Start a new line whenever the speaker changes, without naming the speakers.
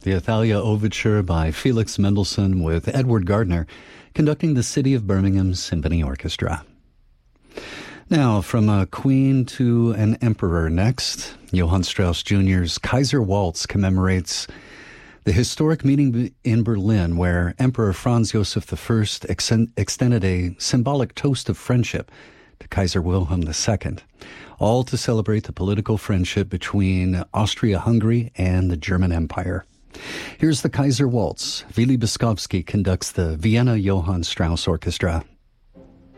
the Athalia Overture by Felix Mendelssohn with Edward Gardner conducting the City of Birmingham Symphony Orchestra. Now, from a queen to an emperor next, Johann Strauss Jr.'s Kaiser Waltz commemorates the historic meeting in Berlin where Emperor Franz Joseph I extended a symbolic toast of friendship to Kaiser Wilhelm II, all to celebrate the political friendship between Austria-Hungary and the German Empire. Here's the Kaiser Waltz. Willi Beskowski conducts the Vienna Johann Strauss Orchestra.